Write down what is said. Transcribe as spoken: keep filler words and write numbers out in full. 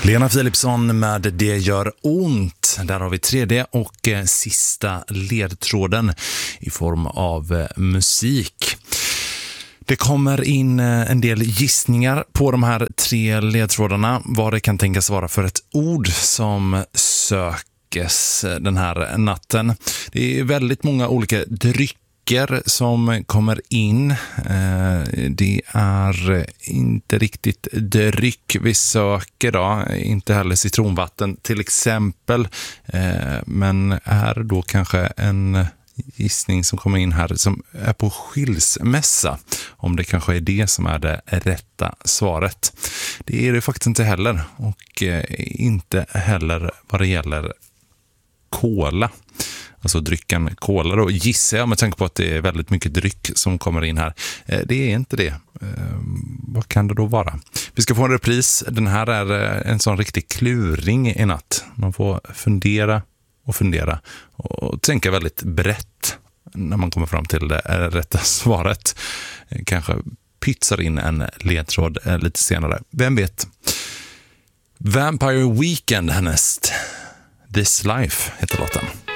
Lena Philipsson med Det gör ont. Där har vi tredje och sista ledtråden i form av musik. Det kommer in en del gissningar på de här tre ledtrådarna. Vad det kan tänkas vara för ett ord som sökes den här natten. Det är väldigt många olika drycker som kommer in. Det är inte riktigt dryck vi söker då. Inte heller citronvatten till exempel. Men är då kanske en gissning som kommer in här som är på skilsmässa. Om det kanske är det som är det rätta svaret. Det är det faktiskt inte heller. Och inte heller vad det gäller cola. Alltså drycken cola då, gissar jag med tanke på att det är väldigt mycket dryck som kommer in här. Det är inte det. Vad kan det då vara? Vi ska få en repris. Den här är en sån riktig kluring i natt. Man får fundera och fundera och tänka väldigt brett när man kommer fram till det rätta svaret. Kanske pytsar in en ledtråd lite senare. Vem vet? Vampire Weekend härnäst. This Life heter låten.